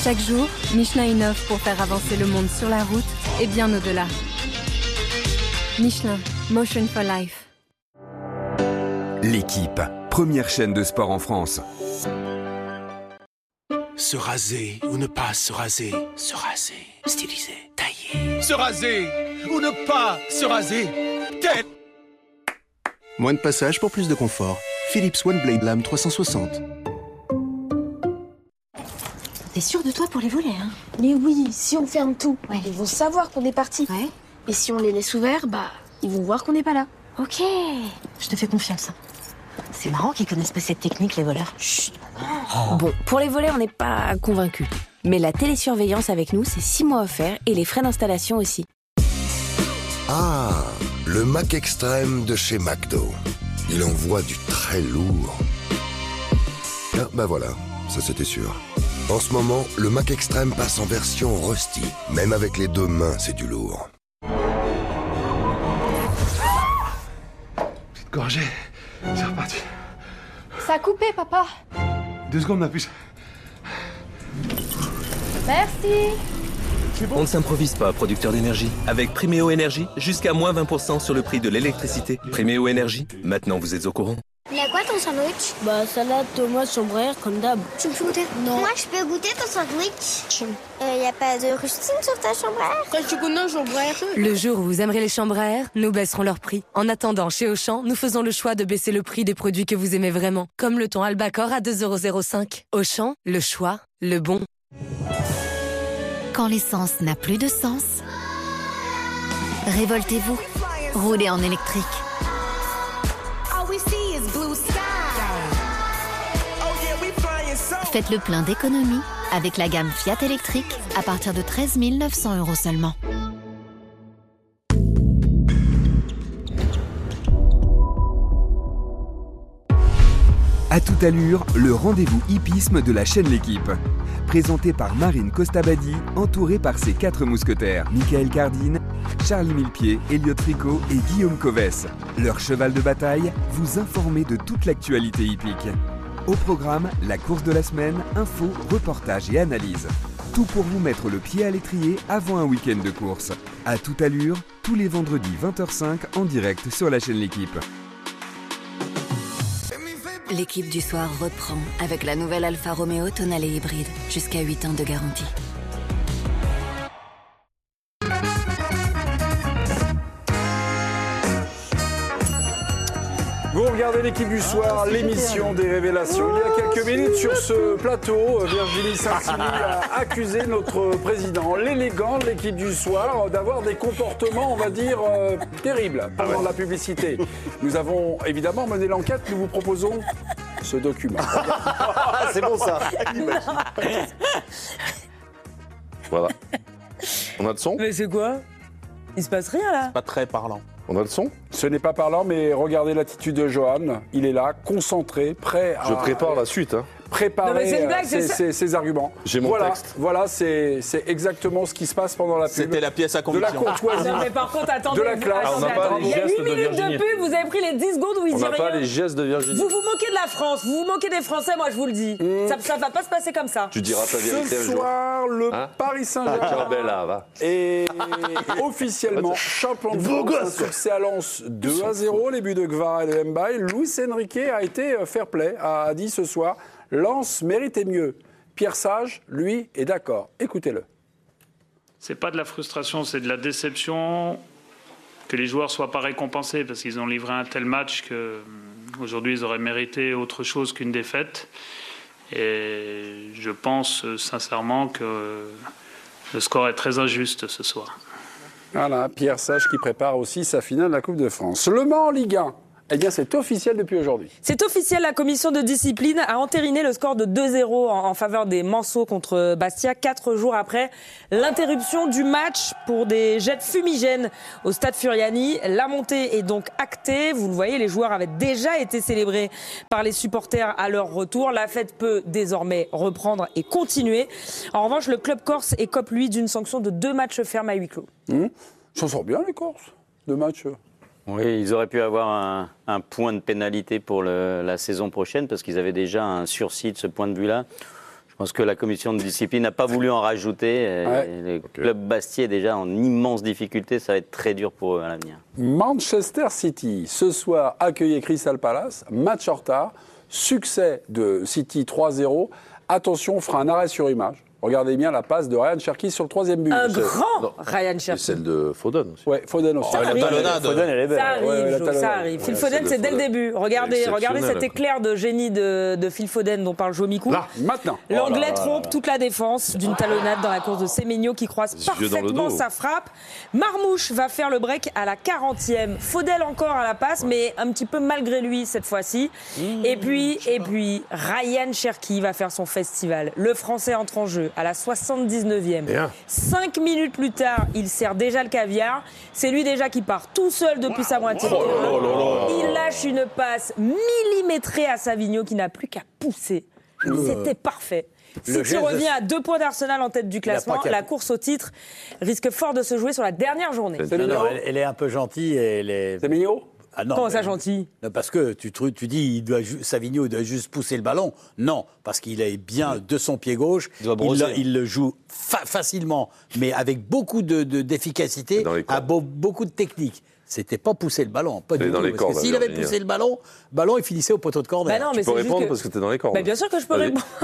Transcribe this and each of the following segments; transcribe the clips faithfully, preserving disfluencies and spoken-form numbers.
Chaque jour, Michelin innove pour faire avancer le monde sur la route et bien au-delà. Michelin, Motion for Life. L'équipe, première chaîne de sport en France. Se raser ou ne pas se raser. Se raser, styliser, tailler. Se raser ou ne pas se raser. Tête. Moins de passage pour plus de confort. Philips One Blade Lame trois cent soixante. T'es sûr de toi pour les volets, hein? Mais oui, si on ferme tout, Ouais. ils vont savoir qu'on est parti. Ouais. Et si on les laisse ouverts, bah, ils vont voir qu'on n'est pas là. Ok, je te fais confiance. C'est marrant qu'ils connaissent pas cette technique, les voleurs. Chut. Bon, pour les volets, on n'est pas convaincus. Mais la télésurveillance avec nous, c'est six mois offerts et les frais d'installation aussi. Ah, le Mac Extreme de chez McDo. Il envoie du très lourd. Ah, bah voilà, ça c'était sûr. En ce moment, le Mac Extreme passe en version Rusty. Même avec les deux mains, c'est du lourd. Petite gorgée, c'est reparti. Ça a coupé, papa. Deux secondes, ma puce. Merci. On ne s'improvise pas producteur d'énergie. Avec Priméo Énergie, jusqu'à moins vingt pour cent sur le prix de l'électricité. Priméo Énergie, maintenant vous êtes au courant. Il y a quoi ton sandwich? Bah salade, tomate, chambre comme d'hab. Tu me fais goûter? Non. Moi je peux goûter ton sandwich. Il euh, y a pas de rustine sur ta chambre à air? Quand tu connais chambre à air. Le jour où vous aimerez les chambres à air, nous baisserons leur prix. En attendant, chez Auchan, nous faisons le choix de baisser le prix des produits que vous aimez vraiment. Comme le thon Albacor à deux euros zéro cinq. Auchan, le choix, le bon. Quand l'essence n'a plus de sens, révoltez-vous. Roulez en électrique. Faites le plein d'économie avec la gamme Fiat électrique à partir de treize mille neuf cents euros seulement. À toute allure, le rendez-vous hippisme de la chaîne L'équipe. Présenté par Marine Costabadi, entourée par ses quatre mousquetaires, Michael Cardine, Charlie Millepied, Elliot Tricot et Guillaume Coves. Leur cheval de bataille, vous informer de toute l'actualité hippique. Au programme, la course de la semaine, infos, reportages et analyses. Tout pour vous mettre le pied à l'étrier avant un week-end de course. À toute allure, tous les vendredis vingt heures cinq en direct sur la chaîne L'équipe. L'équipe du soir reprend avec la nouvelle Alfa Romeo Tonale hybride. Jusqu'à huit ans de garantie. Vous regardez l'équipe du soir, l'émission des révélations. Il y a quelques minutes sur ce plateau, Virginie Saint-Simon a accusé notre président, l'élégant de l'équipe du soir, d'avoir des comportements, on va dire, euh, terribles pendant ah ouais. la publicité. Nous avons évidemment mené l'enquête, nous vous proposons ce document. C'est bon ça. Voilà. On a le son? Mais c'est quoi? Il se passe rien là? Pas très parlant. On a le son? Ce n'est pas parlant, mais regardez l'attitude de Johan. Il est là, concentré, prêt à... Je prépare la suite. Hein. Préparer non, blague, ses, ses, ses arguments. J'ai mon voilà, texte. Voilà, c'est exactement ce qui se passe pendant la pub. C'était la pièce à conviction. De la courtoisie. Non, mais par contre, attendez. De la classe. Attendez, on n'a pas les il y a gestes huit de minutes de, Virginie. pub, vous avez pris les dix secondes où il on dit rien. On n'a pas les gestes de Virginie. Vous vous moquez de la France, vous vous moquez des Français, moi je vous le dis. Mmh. Ça, ça va pas se passer comme ça. Tu diras ta vérité. Ce soir, le hein Paris Saint-Germain est officiellement champion de France. Succès à Lens deux à zéro. Les buts de Gvara et de Mbaye. Luis Enrique a été fair play, a dit ce soir. Lens méritait mieux. Pierre Sage, lui, est d'accord. Écoutez-le. C'est pas de la frustration, c'est de la déception que les joueurs soient pas récompensés parce qu'ils ont livré un tel match qu'aujourd'hui ils auraient mérité autre chose qu'une défaite. Et je pense sincèrement que le score est très injuste ce soir. Voilà, Pierre Sage qui prépare aussi sa finale de la Coupe de France. Le Mans en Ligue un. Eh bien, c'est officiel depuis aujourd'hui. C'est officiel, la commission de discipline a entériné le score de deux zéro en, en faveur des Manceaux contre Bastia, quatre jours après l'interruption du match pour des jets fumigènes au stade Furiani. La montée est donc actée. Vous le voyez, les joueurs avaient déjà été célébrés par les supporters à leur retour. La fête peut désormais reprendre et continuer. En revanche, le club corse écope, lui, d'une sanction de deux matchs fermes à huis clos. Mmh. Ça sort bien, les Corses, deux matchs. Oui, ils auraient pu avoir un, un point de pénalité pour le, la saison prochaine parce qu'ils avaient déjà un sursis de ce point de vue-là. Je pense que la commission de discipline n'a pas voulu en rajouter. Ouais. Et le okay. club Bastiais est déjà en immense difficulté. Ça va être très dur pour eux à l'avenir. Manchester City, ce soir, accueillait Crystal Palace. Match en retard. Succès de City trois zéro. Attention, on fera un arrêt sur image. Regardez bien la passe de Ryan Cherki sur le troisième but. Un grand non. Ryan Cherki. Et celle de Foden aussi. Oui, Foden aussi. Ça oh, arrive. La talonnade. Foden, elle est belle. Ça arrive, ouais, ouais, Jo, ça arrive. Ouais, Phil Foden, c'est dès le début. Regardez, regardez cet éclair de génie de, de Phil Foden dont parle Jo Mikou. Là, maintenant. L'Anglais oh là, trompe là. toute la défense d'une talonnade dans la course de Semenyo qui croise parfaitement sa frappe. Marmouche va faire le break à la quarantième. Faudel encore à la passe, mais un petit peu malgré lui cette fois-ci. Mmh, et puis, et puis, Ryan Cherki va faire son festival. Le Français entre en jeu à la soixante-dix-neuvième. Cinq minutes plus tard, il sert déjà le caviar. C'est lui déjà qui part tout seul depuis sa moitié de terrain. Il lâche une passe millimétrée à Savigno qui n'a plus qu'à pousser. C'était parfait. City revient à deux points d'Arsenal en tête du classement. La course au titre risque fort de se jouer sur la dernière journée. Non, non, elle, elle est un peu gentille. Elle est... C'est mignon. Ah non, Comment ça, gentil? Parce que tu, tu dis, il doit, Savigno doit juste pousser le ballon. Non, parce qu'il est bien de son pied gauche. Il, il, il le joue fa- facilement, mais avec beaucoup de, de, d'efficacité, à beau, beaucoup de technique. C'était pas pousser le ballon, pas du tout. Parce cordes, que s'il avait poussé le ballon, ballon, il finissait au poteau de corner. Bah non, mais tu peux répondre que... parce que t'es dans les cordes. Bah bien sûr que je peux Allez. répondre.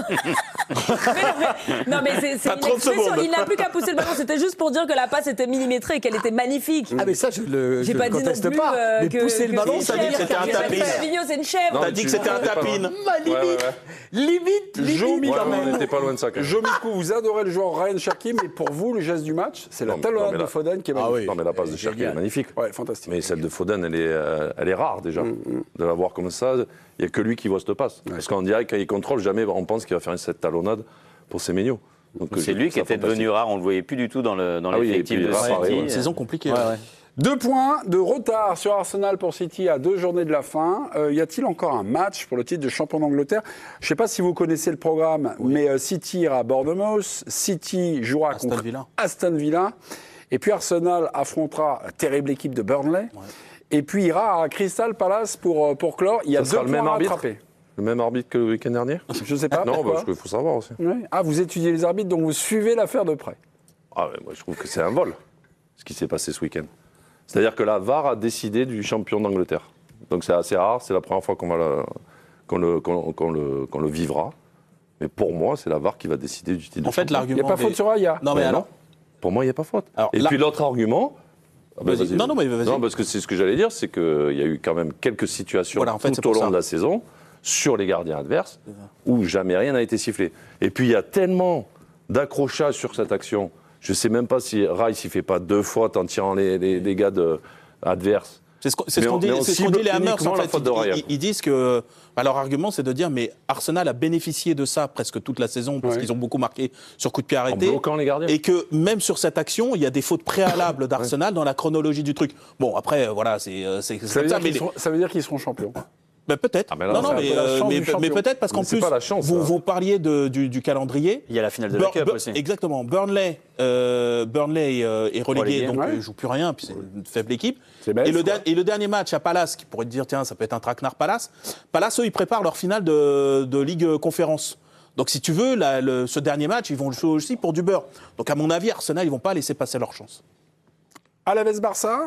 mais non, mais c'est, c'est une expression. Il n'a plus qu'à pousser le ballon. C'était juste pour dire que la passe était millimétrée et qu'elle était magnifique. Ah mais ça, je le J'ai je pas le dit non plus pas. Euh, mais que, pousser que le ballon, ça veut dire que c'était un tapine. Savigno, c'est une chèvre. T'as dit que c'était un tapine. Limite, limite, limite. On n'était pas loin de ça. Jo Mikou, vous adorez le joueur Ryan Cherki, mais pour vous, le geste du match, c'est la talonnade de Foden qui est magnifique. Non mais la passe de Cherki est magnifique. Ouais, fantastique. Mais celle de Foden, elle est elle est rare déjà, mmh, mmh. de la voir comme ça. Il n'y a que lui qui voit cette passe. Ouais. Parce qu'en direct, quand il contrôle, jamais on pense qu'il va faire cette talonnade pour Semenyo. Donc c'est lui qui était devenu rare, on ne le voyait plus du tout dans, le, dans ah l'effectif oui, de City. Ouais, ouais. Saison compliquée. Ouais, ouais. Deux points de retard sur Arsenal pour City à deux journées de la fin. Euh, y a-t-il encore un match pour le titre de champion d'Angleterre? Je ne sais pas si vous connaissez le programme, oui. mais euh, City ira à Bournemouth, City jouera Aston contre Villa. Aston Villa, et puis Arsenal affrontera la terrible équipe de Burnley. Ouais. Et puis il ira à Crystal Palace pour, pour clore. Il y a Ça deux points à arbitre rattraper. Le même arbitre que le week-end dernier? Je ne sais pas. Non, parce qu'il faut savoir aussi. Oui. Ah, vous étudiez les arbitres, donc vous suivez l'affaire de près. Ah, ouais, moi je trouve que c'est un vol, ce qui s'est passé ce week-end. C'est-à-dire que la V A R a décidé du champion d'Angleterre. Donc c'est assez rare, c'est la première fois qu'on, va le, qu'on, le, qu'on, qu'on, le, qu'on le vivra. Mais pour moi, c'est la V A R qui va décider du titre. En fait, l'argument. Il n'y a pas des... faute sur Aya. Non, mais, mais alors non. Pour moi, il n'y a pas faute. Alors, Et là... puis l'autre argument. Ah bah, vas-y. Non, non, mais vas-y. Non, parce que c'est ce que j'allais dire, c'est qu'il y a eu quand même quelques situations voilà, en fait, tout au long ça. de la saison sur les gardiens adverses où jamais rien n'a été sifflé. Et puis il y a tellement d'accrochages sur cette action. Je ne sais même pas si Rice ne fait pas deux fautes en tirant les, les, les gars de, adverses. C'est ce, c'est ce qu'on dit, c'est ce qu'on dit les Hammers, en fait. Ils, ils, ils disent que... Bah, leur argument, c'est de dire, mais Arsenal a bénéficié de ça presque toute la saison, parce ouais. qu'ils ont beaucoup marqué sur coup de pied arrêté. En bloquant les gardiens. Et que même sur cette action, il y a des fautes préalables d'Arsenal ouais. dans la chronologie du truc. Bon, après, voilà, c'est, c'est, c'est ça, veut ça, mais les... seront, ça veut dire qu'ils seront champions. Ben peut-être. Ah ben là, non, non, mais, euh, mais, mais peut-être parce qu'en mais plus, pas la chance, vous, vous parliez de, du, du calendrier. Il y a la finale de Bur- la Cup Bur- aussi. Exactement. Burnley, euh, Burnley euh, est relégué, relégué donc il ouais. ne joue plus rien, puis c'est une faible équipe. C'est belle, et, le der- et le dernier match à Palace, qui pourrait te dire, tiens, ça peut être un traquenard Palace. Palace, eux, ils préparent leur finale de, de Ligue Conférence. Donc si tu veux, la, le, ce dernier match, ils vont le jouer aussi pour du beurre. Donc à mon avis, Arsenal, ils ne vont pas laisser passer leur chance. Alaves-Barça,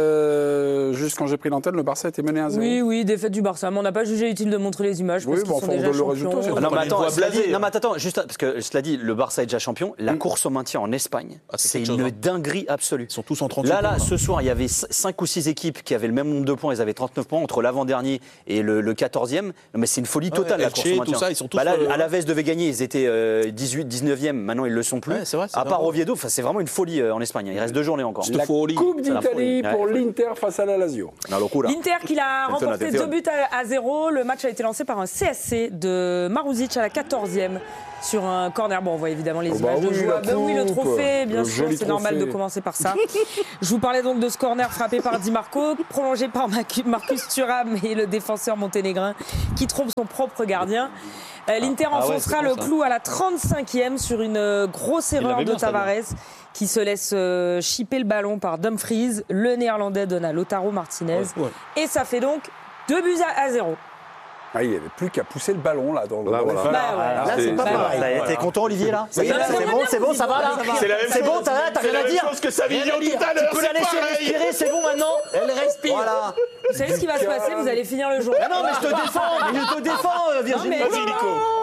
euh, juste quand j'ai pris l'antenne, le Barça était mené à zéro. Oui, oui, défaite du Barça. Mais on n'a pas jugé utile de montrer les images parce oui, qu'ils bon, sont enfin, déjà champions. Ah non, mais attends, cela dit, non, mais attends, juste parce que cela dit, le Barça est déjà champion. La mmh. course au maintien en Espagne, ah, c'est, c'est une chose, dinguerie absolue. Ils sont tous en trente-huit Là, là, points, ce soir, il y avait cinq ou six équipes qui avaient le même nombre de points. Ils avaient trente-neuf points entre l'avant-dernier et le, le quatorzième. Non, mais c'est une folie totale, ouais, la F C, course au maintien. Ça, ils sont tous bah là, euh... Alaves devait gagner. Ils étaient euh, dix-huit, dix-neuvième. Maintenant, ils le sont plus. Ouais, c'est vrai, c'est à part Oviedo, c'est vraiment une folie euh, en Espagne. Il reste deux journées encore. La Coupe d'Italie pour l'Inter face à la Lazio. L'Inter qui l'a remporté deux buts à zéro. Le match a été lancé par un C S C de Maruzic à la quatorzième sur un corner. Bon, on voit évidemment les oh images bah de oui, joueurs. Ben oui, le trophée, bien le sûr, c'est trophée. Normal de commencer par ça. Je vous parlais donc de ce corner frappé par Di Marco, prolongé par Marcus Thuram et le défenseur monténégrin qui trompe son propre gardien. L'Inter ah, enfoncera ah ouais, le ça. clou à la trente-cinquième sur une grosse erreur de Tavares qui se laisse euh, chipper le ballon par Dumfries. Le Néerlandais donne à Lautaro Martinez. Ouais, ouais. Et ça fait donc deux buts à zéro. Ah, il n'y avait plus qu'à pousser le ballon là dans le. Là, voilà. Bah, là, là c'est pas pareil. Voilà. T'es content, Olivier, là? C'est bon, c'est bon, ça va là? C'est la même C'est bon, t'as rien à dire? chose que Savignon tout à l'heure. Tu peux la laisser respirer, c'est bon maintenant? Elle respire. Voilà. Vous savez ce qui va se passer? Vous allez finir le jour. Ah non, mais je te défends, je te défends, Virginie. Vas-y, Nico.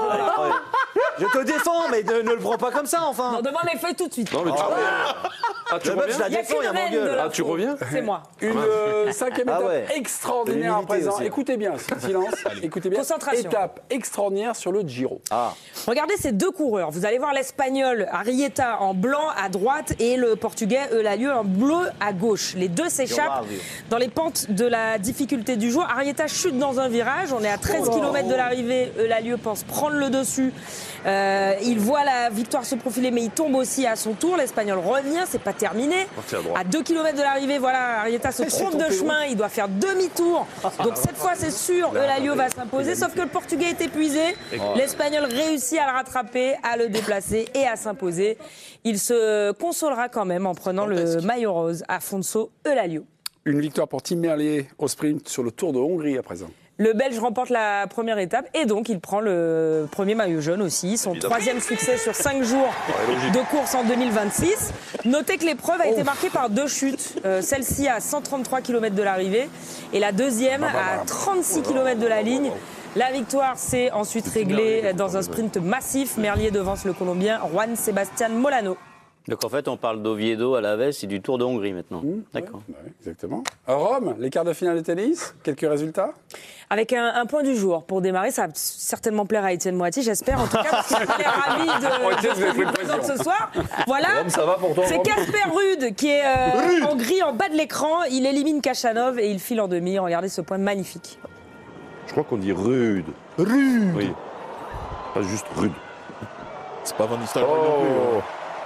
Je te défends, mais ne, ne le prends pas comme ça, enfin. Non, demande les feuilles tout de suite. Non, mais tu Ah reviens. Ah, tu Le meuf, reviens je la Il y a défends, il y a qu'une mon reine de gueule. la Ah, tu faute. reviens C'est moi. Une euh, cinquième Ah étape ouais. extraordinaire à L'humilité présent. aussi. Écoutez bien, silence. Écoutez bien. Concentration. Étape extraordinaire sur le Giro. Ah. Regardez ces deux coureurs. Vous allez voir l'Espagnol Arrieta en blanc à droite et le Portugais Eulalieu en bleu à gauche. Les deux s'échappent dans les pentes de la difficulté du jour. Arrieta chute dans un virage. On est à treize kilomètres de l'arrivée. Eulalieu pense prendre le dessus. Euh, il voit la victoire se profiler, mais il tombe aussi à son tour. L'Espagnol revient, c'est pas terminé. À deux kilomètres de l'arrivée, voilà, Arrieta se trompe de chemin. Il doit faire demi-tour. Donc cette fois, c'est sûr, Eulalieu va s'imposer. Sauf que le Portugais est épuisé. L'Espagnol réussit à le rattraper, à le déplacer et à s'imposer. Il se consolera quand même en prenant le maillot rose, Afonso Eulalieu. Une victoire pour Tim Merlier au sprint sur le Tour de Hongrie à présent. Le Belge remporte la première étape et donc il prend le premier maillot jaune aussi. Son troisième succès sur cinq jours de course en deux mille vingt-six. Notez que l'épreuve a été marquée par deux chutes. Euh, celle-ci à cent trente-trois kilomètres de l'arrivée et la deuxième à trente-six kilomètres de la ligne. La victoire s'est ensuite réglée dans un sprint massif. Merlier devance le Colombien Juan Sebastián Molano. Donc en fait, on parle d'Oviedo à la Veste et du Tour de Hongrie maintenant. Mmh, D'accord. Ouais, ouais, exactement. À Rome, les quarts de finale de tennis, quelques résultats? Avec un, un point du jour pour démarrer, ça va certainement plaire à Étienne Moiti, j'espère en tout cas, parce qu'il est ravi de, de vous présenter ce soir. Voilà, Rome, ça va pour toi, c'est Casper Ruud qui est euh, en gris en bas de l'écran. Il élimine Khachanov et il file en demi. Regardez ce point magnifique. Je crois qu'on dit rude. Rude. Oui. Pas juste rude. C'est pas Van Nistelrooy Oh. non plus. hein.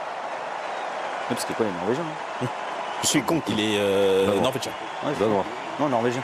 Parce que quoi, il est norvégien. Hein. Je suis con qu'il est euh, Danois. norvégien. Ouais, Danois. Non, norvégien.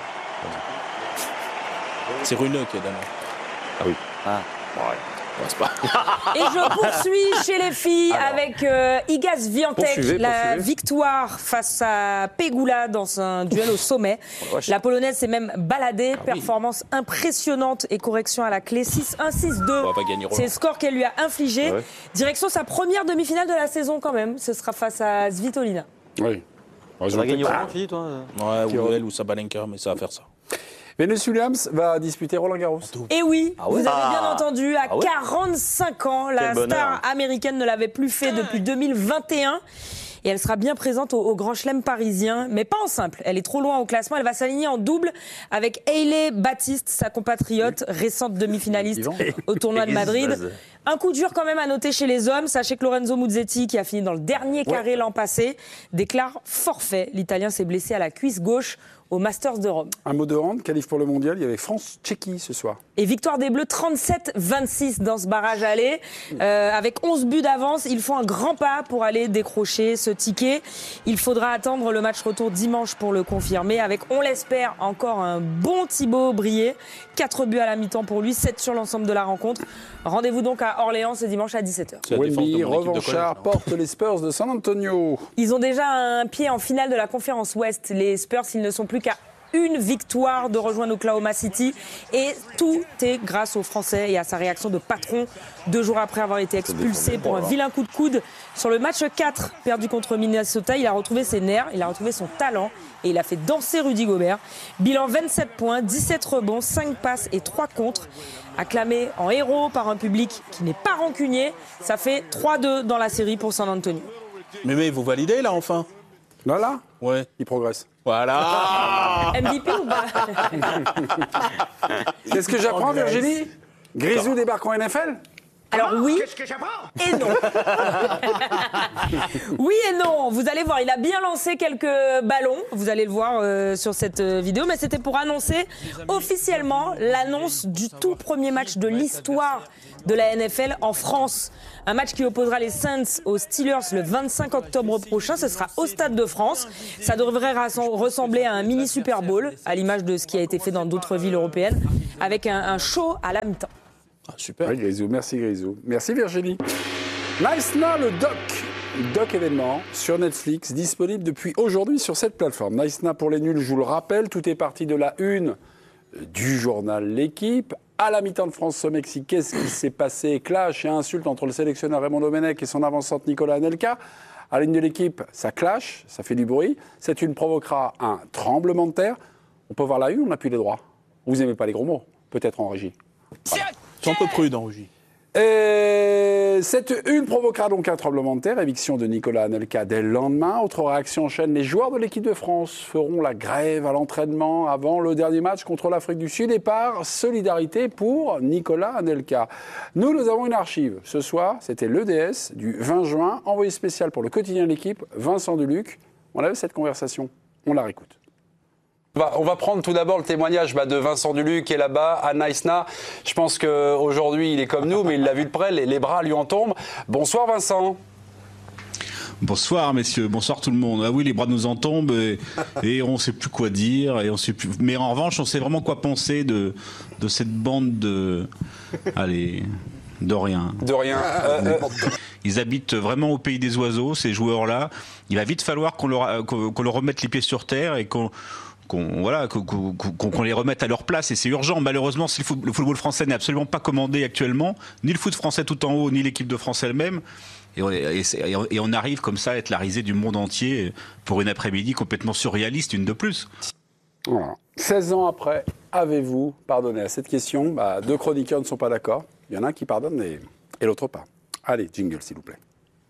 C'est Runeux qui est danois. Ah oui. Ah. Ouais. Ouais, c'est pas... Et je poursuis chez les filles Alors. avec euh, Iga Swiatek, Poursuivez, la poursuivez. victoire face à Pegula dans un duel au sommet. La Polonaise s'est même baladée, Ah oui. performance impressionnante et correction à la clé six un six deux. On va pas gagner Roland. C'est le score qu'elle lui a infligé. Ah ouais. Direction sa première demi-finale de la saison quand même. Ce sera face à Svitolina. Oui. Tu vas gagner Roland, Philippe, toi? Ouais, ou elle ou Sabalenka, mais ça va faire ça. Venus Williams va disputer Roland Garros. Et oui, Ah ouais. vous avez bien Ah. entendu, à Ah ouais. quarante-cinq ans, la Quel bonheur. star américaine ne l'avait plus fait depuis deux mille vingt et un. Et elle sera bien présente au, au Grand Chelem parisien, mais pas en simple. Elle est trop loin au classement. Elle va s'aligner en double avec Hailey Baptiste, sa compatriote, récente demi-finaliste au tournoi de Madrid. Un coup dur quand même à noter chez les hommes. Sachez que Lorenzo Musetti, qui a fini dans le dernier carré l'an passé, déclare forfait. L'Italien s'est blessé à la cuisse gauche au Masters de Rome. Un mot de hand, qualif pour le mondial. Il y avait France-Tchéquie ce soir. Et victoire des Bleus trente-sept vingt-six dans ce barrage aller. Euh, avec onze buts d'avance, ils font un grand pas pour aller décrocher ce ticket. Il faudra attendre le match retour dimanche pour le confirmer. Avec, on l'espère, encore un bon Thibaut Brié. quatre buts à la mi-temps pour lui, sept sur l'ensemble de la rencontre. Rendez-vous donc à Orléans ce dimanche à dix-sept heures. C'est la défense de Wemby, mon équipe de revanchard, collège, non porte les Spurs de San Antonio. Ils ont déjà un pied en finale de la conférence Ouest. Les Spurs, ils ne sont plus qu'à une victoire de rejoindre Oklahoma City. Et tout est grâce aux Français et à sa réaction de patron deux jours après avoir été expulsé pour un vilain coup de coude. Sur le match quatre perdu contre Minnesota, il a retrouvé ses nerfs, il a retrouvé son talent et il a fait danser Rudy Gobert. Bilan vingt-sept points, dix-sept rebonds, cinq passes et trois contres. Acclamé en héros par un public qui n'est pas rancunier, ça fait trois deux dans la série pour San Antonio. Mais, mais vous validez là enfin? Là, là, Ouais. il progresse. Voilà. M V P ou pas? Qu'est-ce que j'apprends, Virginie? Grisou débarque en N F L? Alors oui et non. Oui et non. Vous allez voir, il a bien lancé quelques ballons. Vous allez le voir euh, sur cette euh, vidéo. Mais c'était pour annoncer officiellement l'annonce du tout premier match de l'histoire de la N F L en France. Un match qui opposera les Saints aux Steelers le vingt-cinq octobre prochain. Ce sera au Stade de France. Ça devrait ressembler à un mini Super Bowl, à l'image de ce qui a été fait dans d'autres villes européennes, avec un, un show à la mi-temps. Ah, super. Oui, Grisou, merci Grisou. Merci Virginie. Nice Now, le doc. Doc événement sur Netflix, disponible depuis aujourd'hui sur cette plateforme. Nice Now pour les nuls, je vous le rappelle, tout est parti de la une du journal L'Équipe À la mi-temps de France-Mexique, qu'est-ce qui s'est passé? Clash et insulte entre le sélectionneur Raymond Domenech et son avançante Nicolas Anelka. À la ligne de l'équipe, ça clash, ça fait du bruit. Cette une provoquera un tremblement de terre. On peut voir la une, on n'a plus les droits. Vous n'aimez pas les gros mots? Peut-être en régie. Voilà. C'est un peu prudent, régie. Et cette une provoquera donc un tremblement de terre, éviction de Nicolas Anelka dès le lendemain. Autre réaction en chaîne, les joueurs de l'équipe de France feront la grève à l'entraînement avant le dernier match contre l'Afrique du Sud et par solidarité pour Nicolas Anelka. Nous, nous avons une archive. Ce soir, c'était l'E D S du vingt juin, envoyé spécial pour le quotidien de l'équipe, Vincent Duluc. On a eu cette conversation, on la réécoute. On va prendre tout d'abord le témoignage bah, de Vincent Duluc qui est là-bas à Naïsna. Je pense qu'aujourd'hui, il est comme nous, mais il l'a vu de près, les, les bras lui en tombent. Bonsoir Vincent. Bonsoir messieurs, bonsoir tout le monde. Ah oui, les bras nous en tombent et, et on ne sait plus quoi dire. Et on sait plus... Mais en revanche, on sait vraiment quoi penser de, de cette bande de... Allez... De rien. De rien. Euh, euh... Ils habitent vraiment au pays des oiseaux, ces joueurs-là. Il va vite falloir qu'on leur, qu'on, qu'on leur remette les pieds sur terre et qu'on... Qu'on, voilà, qu'on, qu'on, qu'on les remette à leur place, et c'est urgent. Malheureusement, si le, foot, le football français n'est absolument pas commandé actuellement, ni le foot français tout en haut, ni l'équipe de France elle-même, et on, et, et on arrive comme ça à être la risée du monde entier pour une après-midi complètement surréaliste, une de plus. Voilà. seize ans après, avez-vous pardonné? À cette question, bah, deux chroniqueurs ne sont pas d'accord. Il y en a un qui pardonne et, et l'autre pas. Allez, jingle s'il vous plaît.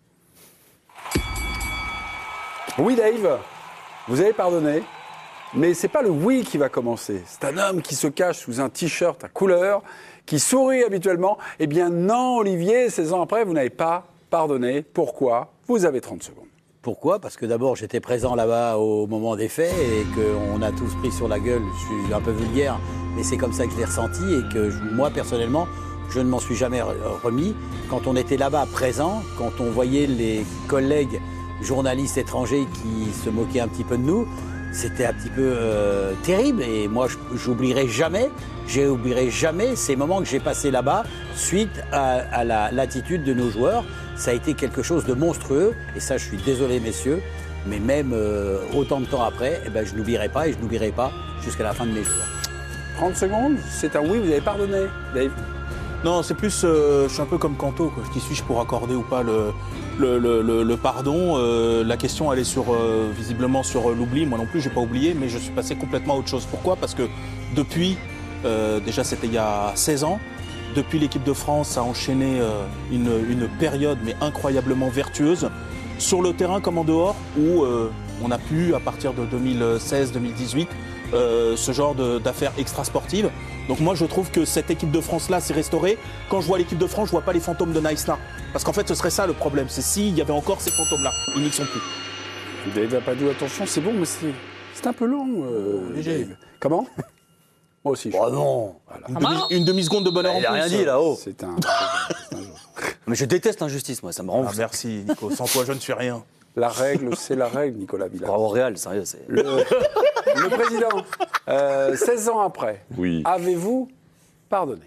Oui Dave, vous avez pardonné? Mais c'est pas le oui qui va commencer. C'est un homme qui se cache sous un t-shirt à couleur, qui sourit habituellement. Eh bien non, Olivier, seize ans après, vous n'avez pas pardonné. Pourquoi? Vous avez trente secondes. Pourquoi? Parce que d'abord, j'étais présent là-bas au moment des faits et qu'on a tous pris sur la gueule. Je suis un peu vulgaire, mais c'est comme ça que je l'ai ressenti et que moi, personnellement, je ne m'en suis jamais remis. Quand on était là-bas présent, quand on voyait les collègues journalistes étrangers qui se moquaient un petit peu de nous, c'était un petit peu euh, terrible et moi j'oublierai jamais, j'oublierai jamais ces moments que j'ai passés là-bas suite à, à la, l'attitude de nos joueurs. Ça a été quelque chose de monstrueux et ça je suis désolé messieurs, mais même euh, autant de temps après, eh ben, je n'oublierai pas et je n'oublierai pas jusqu'à la fin de mes jours. trente secondes, c'est un oui, vous avez pardonné, Dave? Non, c'est plus, euh, je suis un peu comme Canto, quoi. Qui suis-je pour accorder ou pas le, le, le, le, le pardon? euh, La question, elle est sur, euh, visiblement sur l'oubli. Moi non plus, j'ai pas oublié, mais je suis passé complètement à autre chose. Pourquoi? Parce que depuis, euh, déjà c'était il y a seize ans, depuis l'équipe de France a enchaîné euh, une, une période mais incroyablement vertueuse, sur le terrain comme en dehors, où euh, on a pu, à partir de deux mille seize deux mille dix-huit, euh, ce genre de, d'affaires extrasportives. Donc moi je trouve que cette équipe de France-là s'est restaurée. Quand je vois l'équipe de France, je vois pas les fantômes de Naïsna. Parce qu'en fait ce serait ça le problème, c'est s'il y avait encore ces fantômes-là. Ils n'y sont plus. Dave n'a pas dit attention, c'est bon, mais c'est, c'est un peu long. Euh, Léger. Comment? Moi aussi. Oh non voilà. Une, demi, une demi-seconde de bonheur en plus. Il a rien dit là-haut. C'est un... c'est un jour. Mais je déteste l'injustice, moi, ça me rend ah, fou. Merci Nico, sans toi je ne suis rien. La règle, c'est la règle, Nicolas Villard. Bravo Real, sérieux. C'est... Le, le président, euh, seize ans après, oui. Avez-vous pardonné?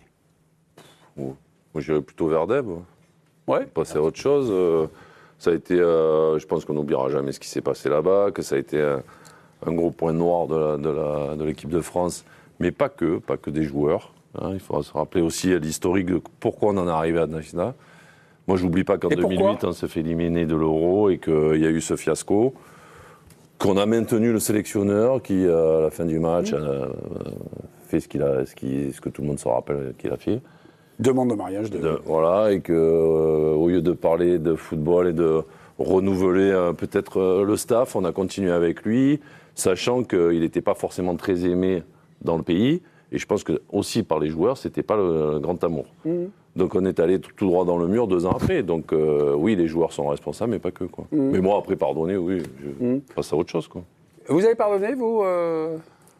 Oh. Moi, j'irais plutôt vers Deb. Ouais. Passer à autre chose. Euh, ça a été, euh, je pense qu'on n'oubliera jamais ce qui s'est passé là-bas, que ça a été un, un gros point noir de, la, de, la, de l'équipe de France, mais pas que, pas que des joueurs. Hein. Il faudra se rappeler aussi l'historique de pourquoi on en est arrivé à Naïsna. Moi, je n'oublie pas qu'en deux mille huit, on s'est fait éliminer de l'Euro et qu'il y a eu ce fiasco, qu'on a maintenu le sélectionneur qui, à la fin du match, mmh. a fait ce, qu'il a, ce, qui, ce que tout le monde se rappelle qu'il a fait. Demande de mariage. De... De, voilà, et qu'au euh, lieu de parler de football et de renouveler euh, peut-être euh, le staff, on a continué avec lui, sachant qu'il n'était pas forcément très aimé dans le pays. Et je pense que aussi par les joueurs, c'était pas le, le grand amour. Mmh. Donc on est allé tout, tout droit dans le mur deux ans après. Donc euh, oui, les joueurs sont responsables, mais pas que. Quoi. Mmh. Mais moi, après pardonner, oui, je mmh. passe à autre chose. Quoi. Vous avez pardonné, vous euh...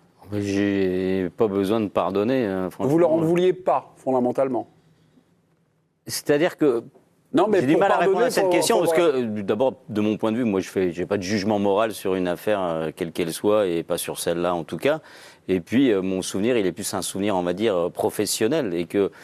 J'ai pas besoin de pardonner, hein, franchement. Vous leur en vouliez pas, fondamentalement? C'est-à-dire que non, mais j'ai du mal à répondre à cette pour, question, pour... parce que d'abord, de mon point de vue, moi je fais, j'ai pas de jugement moral sur une affaire, euh, quelle qu'elle soit, et pas sur celle-là en tout cas. Et puis, euh, mon souvenir, il est plus un souvenir, on va dire, professionnel, et que